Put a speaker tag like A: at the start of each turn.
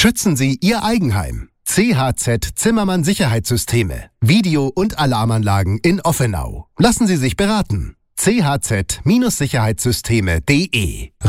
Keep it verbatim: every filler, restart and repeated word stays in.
A: Schützen Sie Ihr Eigenheim. C H Z Zimmermann Sicherheitssysteme. Video- und Alarmanlagen in Offenau. Lassen Sie sich beraten. c h z Sicherheitssysteme punkt de